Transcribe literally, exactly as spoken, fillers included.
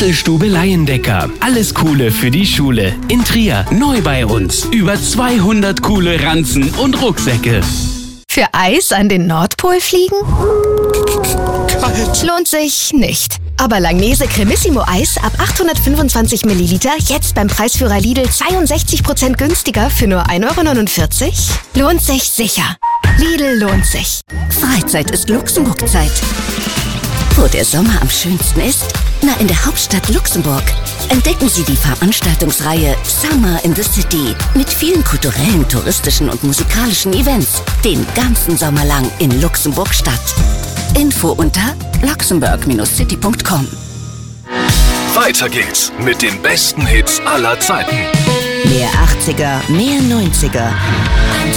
Bastelstube Laiendecker. Alles Coole für die Schule. In Trier. Neu bei uns. Über zweihundert coole Ranzen und Rucksäcke. Für Eis an den Nordpol fliegen? Kalt. Lohnt sich nicht. Aber Langnese Cremissimo Eis ab achthundertfünfundzwanzig Milliliter jetzt beim Preisführer Lidl zweiundsechzig Prozent günstiger für nur ein Euro neunundvierzig? Lohnt sich sicher. Lidl lohnt sich. Freizeit ist Luxemburg-Zeit. Wo der Sommer am schönsten ist? Na, in der Hauptstadt Luxemburg. Entdecken Sie die Veranstaltungsreihe Summer in the City mit vielen kulturellen, touristischen und musikalischen Events den ganzen Sommer lang in Luxemburg-Stadt. Info unter luxemburg city punkt com. Weiter geht's mit den besten Hits aller Zeiten. Mehr achtziger, mehr neunziger.